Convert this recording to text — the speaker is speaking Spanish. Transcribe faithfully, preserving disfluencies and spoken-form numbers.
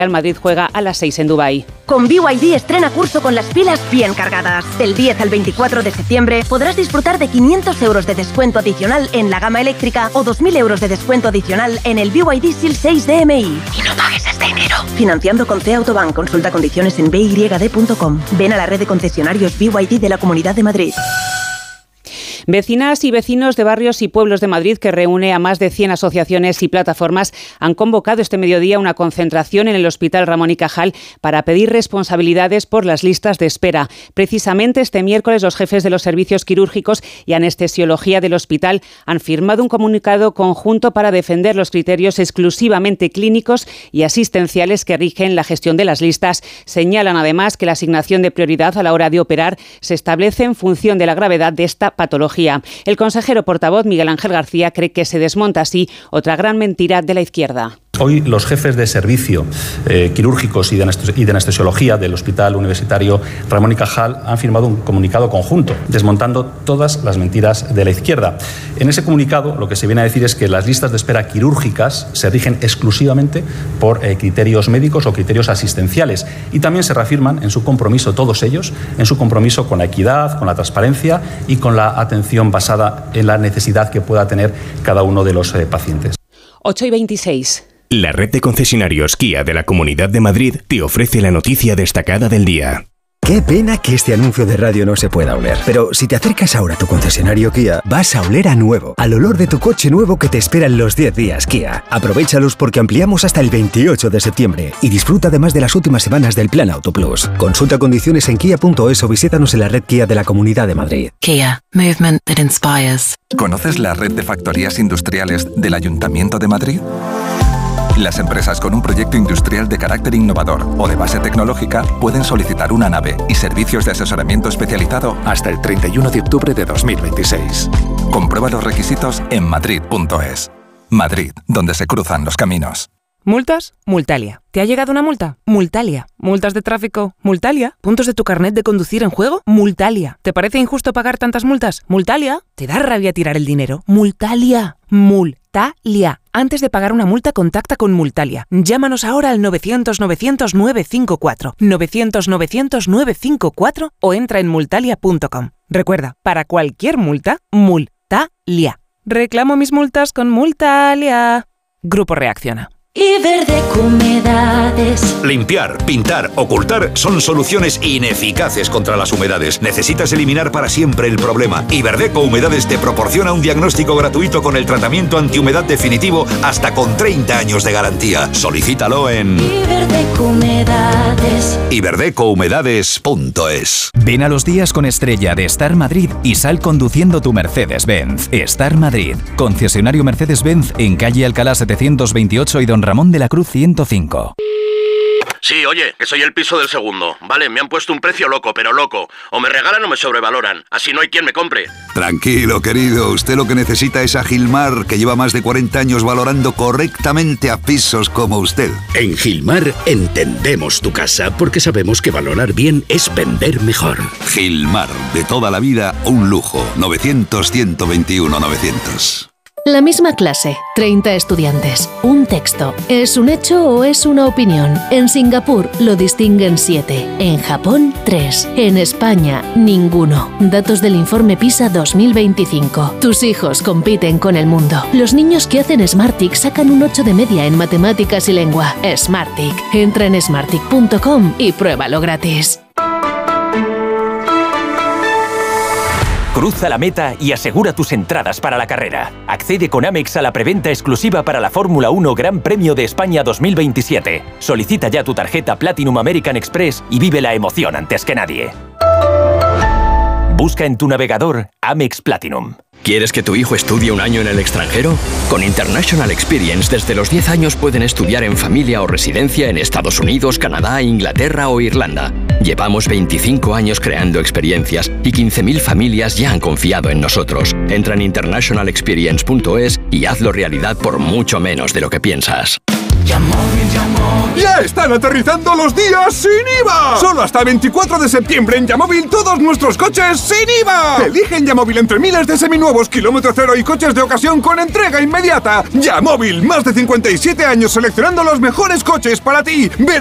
Real Madrid juega a las seis en Dubái. Con B Y D estrena curso con las pilas bien cargadas. Del diez al veinticuatro de septiembre podrás disfrutar de quinientos euros de descuento adicional en la gama eléctrica o dos mil euros de descuento adicional en el B Y D S I L seis D M I. Y no pagues hasta enero. Financiando con C Autobank. Consulta condiciones en b y d punto com. Ven a la red de concesionarios B Y D de la Comunidad de Madrid. Vecinas y vecinos de barrios y pueblos de Madrid, que reúne a más de cien asociaciones y plataformas, han convocado este mediodía una concentración en el Hospital Ramón y Cajal para pedir responsabilidades por las listas de espera. Precisamente este miércoles los jefes de los servicios quirúrgicos y anestesiología del hospital han firmado un comunicado conjunto para defender los criterios exclusivamente clínicos y asistenciales que rigen la gestión de las listas. Señalan además que la asignación de prioridad a la hora de operar se establece en función de la gravedad de esta patología. El consejero portavoz Miguel Ángel García cree que se desmonta así otra gran mentira de la izquierda. Hoy los jefes de servicio eh, quirúrgicos y de, anestes- y de anestesiología del Hospital Universitario Ramón y Cajal han firmado un comunicado conjunto, desmontando todas las mentiras de la izquierda. En ese comunicado lo que se viene a decir es que las listas de espera quirúrgicas se rigen exclusivamente por eh, criterios médicos o criterios asistenciales, y también se reafirman en su compromiso, todos ellos, en su compromiso con la equidad, con la transparencia y con la atención basada en la necesidad que pueda tener cada uno de los eh, pacientes. ocho y veintiséis. La red de concesionarios Kia de la Comunidad de Madrid te ofrece la noticia destacada del día. Qué pena que este anuncio de radio no se pueda oler. Pero si te acercas ahora a tu concesionario Kia, vas a oler a nuevo, al olor de tu coche nuevo que te espera en los diez días Kia. Aprovéchalos porque ampliamos hasta el veintiocho de septiembre y disfruta además de las últimas semanas del Plan Auto Plus. Consulta condiciones en kia punto es o visítanos en la red Kia de la Comunidad de Madrid. Kia, movement that inspires. ¿Conoces la red de factorías industriales del Ayuntamiento de Madrid? Las empresas con un proyecto industrial de carácter innovador o de base tecnológica pueden solicitar una nave y servicios de asesoramiento especializado hasta el treinta y uno de octubre de dos mil veintiséis. Comprueba los requisitos en madrid punto es. Madrid, donde se cruzan los caminos. ¿Multas? Multalia. ¿Te ha llegado una multa? Multalia. ¿Multas de tráfico? Multalia. ¿Puntos de tu carnet de conducir en juego? Multalia. ¿Te parece injusto pagar tantas multas? Multalia. ¿Te da rabia tirar el dinero? Multalia. Multalia. Antes de pagar una multa, contacta con Multalia. Llámanos ahora al novecientos novecientos nueve cinco cuatro, novecientos novecientos nueve cinco cuatro o entra en multalia punto com. Recuerda, para cualquier multa, Multalia. Reclamo mis multas con Multalia. Grupo Reacciona. Iberdeco Humedades. Limpiar, pintar, ocultar son soluciones ineficaces contra las humedades. Necesitas eliminar para siempre el problema. Iberdeco Humedades te proporciona un diagnóstico gratuito con el tratamiento antihumedad definitivo hasta con treinta años de garantía. Solicítalo en Iberdeco Humedades. iberdeco humedades punto es. Ven a los días con estrella de Star Madrid y sal conduciendo tu Mercedes-Benz. Star Madrid, concesionario Mercedes-Benz en calle Alcalá setecientos veintiocho y Don Ramón de la Cruz ciento cinco. Sí, oye, que soy el piso del segundo. Vale, me han puesto un precio loco, pero loco. O me regalan o me sobrevaloran. Así no hay quien me compre. Tranquilo, querido. Usted lo que necesita es a Gilmar, que lleva más de cuarenta años valorando correctamente a pisos como usted. En Gilmar entendemos tu casa porque sabemos que valorar bien es vender mejor. Gilmar, de toda la vida, un lujo. novecientos, ciento veintiuno, novecientos. La misma clase, treinta estudiantes, un texto. ¿Es un hecho o es una opinión? En Singapur lo distinguen siete, en Japón tres, en España ninguno. Datos del informe PISA dos mil veinticinco. Tus hijos compiten con el mundo. Los niños que hacen Smartick sacan un ocho de media en matemáticas y lengua. Smartick. Entra en smartick punto com y pruébalo gratis. Cruza la meta y asegura tus entradas para la carrera. Accede con Amex a la preventa exclusiva para la Fórmula uno Gran Premio de España dos mil veintisiete. Solicita ya tu tarjeta Platinum American Express y vive la emoción antes que nadie. Busca en tu navegador Amex Platinum. ¿Quieres que tu hijo estudie un año en el extranjero? Con International Experience, desde los diez años pueden estudiar en familia o residencia en Estados Unidos, Canadá, Inglaterra o Irlanda. Llevamos veinticinco años creando experiencias y quince mil familias ya han confiado en nosotros. Entra en international experience punto es y hazlo realidad por mucho menos de lo que piensas. ¡Ya están aterrizando los días sin I V A! Solo hasta veinticuatro de septiembre en Yamóvil todos nuestros coches sin I V A. Elige en Yamóvil entre miles de seminuevos, kilómetro cero y coches de ocasión con entrega inmediata. Yamóvil, más de cincuenta y siete años seleccionando los mejores coches para ti.